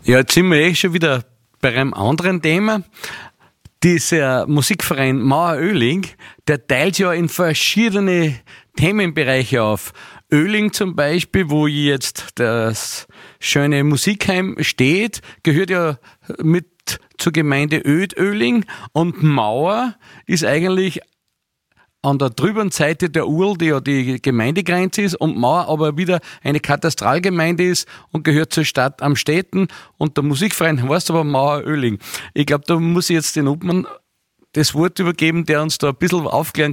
Ja, jetzt sind wir schon wieder bei einem anderen Thema. Dieser Musikverein Mauer-Oehling, der teilt ja in verschiedene Themenbereiche auf. Oehling zum Beispiel, wo jetzt das schöne Musikheim steht, gehört ja mit zur Gemeinde Oehling, und Mauer ist eigentlich an der drüberen Seite der Url, die ja die Gemeindegrenze ist, und Mauer aber wieder eine Katastralgemeinde ist und gehört zur Stadt Amstetten, und der Musikverein heißt aber Mauer-Oehling. Ich glaube, da muss ich jetzt den Obmann das Wort übergeben, der uns da ein bisschen aufklären